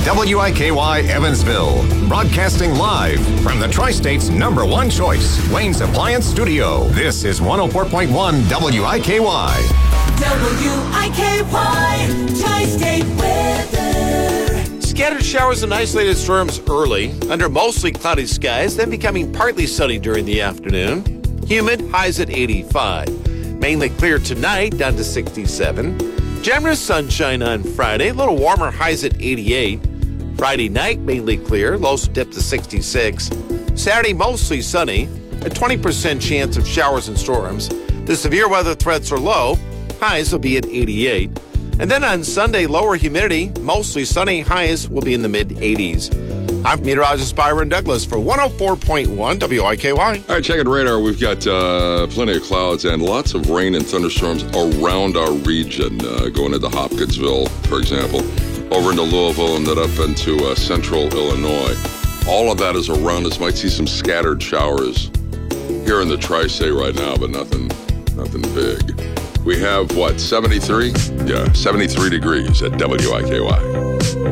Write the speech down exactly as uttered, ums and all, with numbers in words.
W I K Y Evansville, broadcasting live from the Tri-State's number one choice, Wayne's Appliance Studio. This is one oh four point one W I K Y. W I K Y, Tri-State weather. Scattered showers and isolated storms early, under mostly cloudy skies, then becoming partly sunny during the afternoon. Humid, highs at eighty-five. Mainly clear tonight, down to sixty-seven. Generous sunshine on Friday, a little warmer, highs at eighty-eight. Friday night, mainly clear, lows dip to sixty-six. Saturday, mostly sunny, a twenty percent chance of showers and storms. The severe weather threats are low, highs will be at eighty-eight. And then on Sunday, lower humidity, mostly sunny, highs will be in the mid-eighties. I'm meteorologist Byron Douglas for one oh four point one W I K Y. All right, checking radar. We've got uh, plenty of clouds and lots of rain and thunderstorms around our region, uh, going into Hopkinsville, for example, over into Louisville and then up into uh, central Illinois. All of that is around us. Might see some scattered showers here in the Tri-State right now, but nothing, nothing big. We have, what, seventy-three? Yeah, seventy-three degrees at W I K Y.